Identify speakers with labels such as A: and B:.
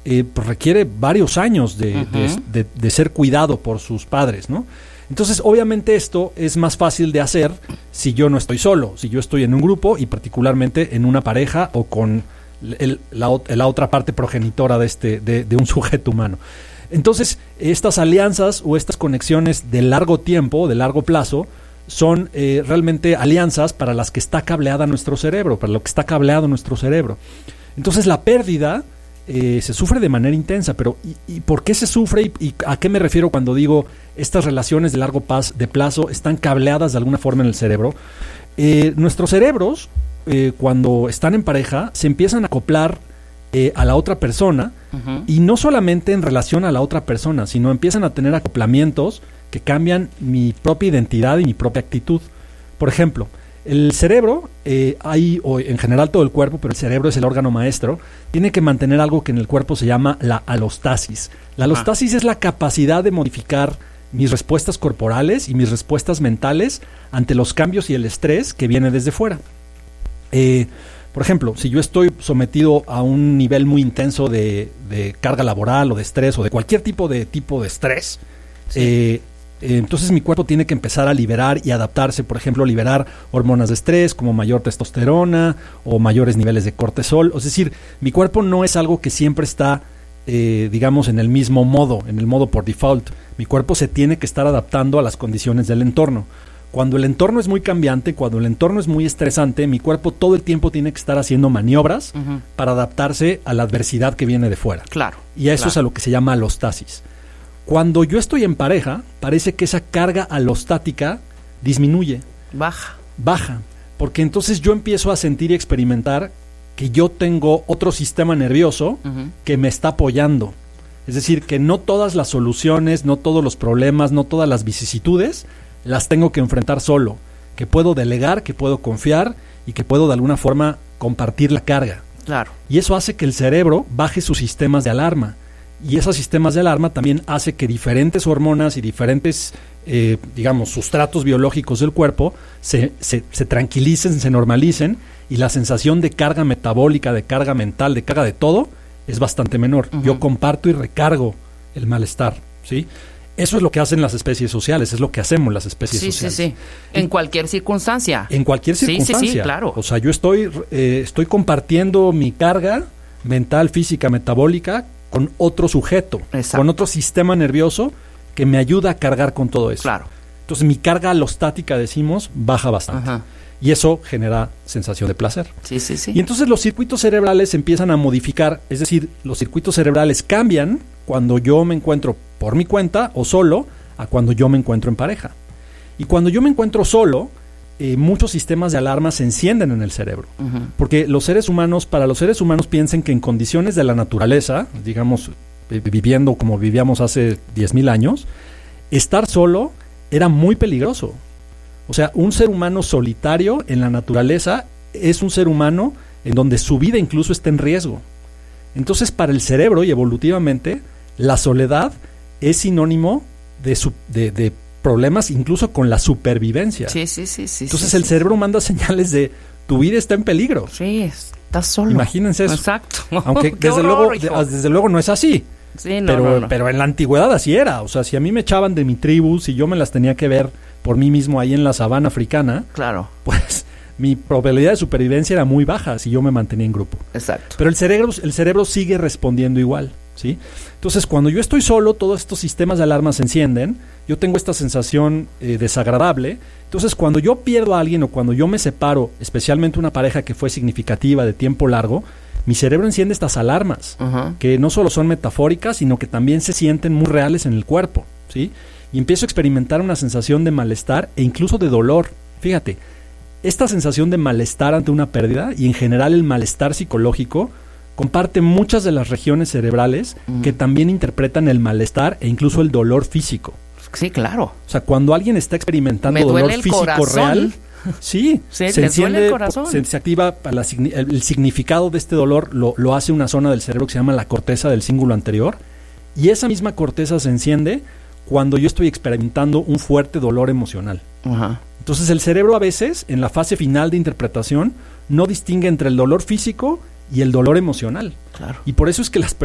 A: pues requiere varios años de ser cuidado por sus padres, ¿no? Entonces, obviamente esto es más fácil de hacer si yo no estoy solo, si yo estoy en un grupo y particularmente en una pareja o con la otra parte progenitora de un sujeto humano. Entonces, estas alianzas o estas conexiones de largo tiempo, de largo plazo, son realmente alianzas para las que está cableada nuestro cerebro, para lo que está cableado nuestro cerebro. Entonces, la pérdida se sufre de manera intensa, pero ¿y por qué se sufre y a qué me refiero cuando digo estas relaciones de largo plazo están cableadas de alguna forma en el cerebro? Nuestros cerebros, cuando están en pareja, se empiezan a acoplar a la otra persona, y no solamente en relación a la otra persona, sino empiezan a tener acoplamientos que cambian mi propia identidad y mi propia actitud. Por ejemplo, el cerebro, o en general todo el cuerpo, pero el cerebro es el órgano maestro, tiene que mantener algo que en el cuerpo se llama la alostasis. La alostasis es la capacidad de modificar mis respuestas corporales y mis respuestas mentales ante los cambios y el estrés que viene desde fuera. Por ejemplo, si yo estoy sometido a un nivel muy intenso de carga laboral o de estrés o de cualquier tipo de estrés, entonces mi cuerpo tiene que empezar a liberar y adaptarse, por ejemplo, liberar hormonas de estrés como mayor testosterona o mayores niveles de cortisol. Es decir, mi cuerpo no es algo que siempre está, digamos, en el mismo modo, en el modo por default. Mi cuerpo se tiene que estar adaptando a las condiciones del entorno. Cuando el entorno es muy cambiante, cuando el entorno es muy estresante, mi cuerpo todo el tiempo tiene que estar haciendo maniobras para adaptarse a la adversidad que viene de fuera.
B: Claro.
A: Y a eso es a lo que se llama alostasis. Cuando yo estoy en pareja, parece que esa carga alostática disminuye. Baja. Porque entonces yo empiezo a sentir y experimentar que yo tengo otro sistema nervioso que me está apoyando. Es decir, que no todas las soluciones, no todos los problemas, no todas las vicisitudes las tengo que enfrentar solo. Que puedo delegar, que puedo confiar y que puedo de alguna forma compartir la carga.
B: Claro.
A: Y eso hace que el cerebro baje sus sistemas de alarma. Y esos sistemas de alarma también hace que diferentes hormonas y diferentes, digamos, sustratos biológicos del cuerpo se tranquilicen, se normalicen, y la sensación de carga metabólica, de carga mental, de carga de todo, es bastante menor. Yo comparto y recargo el malestar, ¿sí? Eso es lo que hacen las especies sociales, es lo que hacemos las especies sociales.
B: Sí. En cualquier circunstancia.
A: En cualquier circunstancia.
B: Sí, claro.
A: O sea, yo estoy compartiendo mi carga mental, física, metabólica con otro sujeto, con otro sistema nervioso que me ayuda a cargar con todo eso.
B: Claro.
A: Entonces mi carga alostática, decimos, baja bastante. Y eso genera sensación de placer.
B: Sí.
A: Y entonces los circuitos cerebrales se empiezan a modificar, es decir, los circuitos cerebrales cambian cuando yo me encuentro por mi cuenta o solo a cuando yo me encuentro en pareja. Y cuando yo me encuentro solo, muchos sistemas de alarma se encienden en el cerebro. Porque para los seres humanos piensen que en condiciones de la naturaleza, digamos, viviendo como vivíamos hace 10,000 años, estar solo era muy peligroso. O sea, un ser humano solitario en la naturaleza es un ser humano en donde su vida incluso está en riesgo. Entonces, para el cerebro y evolutivamente, la soledad es sinónimo de problemas incluso con la supervivencia.
B: Sí.
A: Entonces el cerebro manda señales de tu vida está en peligro.
B: Sí, estás solo.
A: Imagínense eso.
B: Exacto.
A: Aunque desde luego no es así.
B: Sí,
A: pero en la antigüedad así era. O sea, si a mí me echaban de mi tribu, si yo me las tenía que ver por mí mismo ahí en la sabana africana,
B: claro,
A: pues mi probabilidad de supervivencia era muy baja si yo me mantenía en grupo.
B: Exacto.
A: Pero el cerebro sigue respondiendo igual, ¿sí? Entonces, cuando yo estoy solo, todos estos sistemas de alarma se encienden, yo tengo esta sensación desagradable. Entonces, cuando yo pierdo a alguien o cuando yo me separo, especialmente una pareja que fue significativa de tiempo largo, mi cerebro enciende estas alarmas, que no solo son metafóricas, sino que también se sienten muy reales en el cuerpo, ¿sí? Y empiezo a experimentar una sensación de malestar e incluso de dolor. Fíjate, esta sensación de malestar ante una pérdida y en general el malestar psicológico comparte muchas de las regiones cerebrales que también interpretan el malestar e incluso el dolor físico.
B: Sí, claro.
A: O sea, cuando alguien está experimentando dolor físico real, sí, se enciende, el corazón. Se activa el significado de este dolor, lo hace una zona del cerebro que se llama la corteza del cíngulo anterior, y esa misma corteza se enciende cuando yo estoy experimentando un fuerte dolor emocional. Entonces el cerebro a veces, en la fase final de interpretación, no distingue entre el dolor físico y el dolor emocional.
B: Claro.
A: Y por eso es que las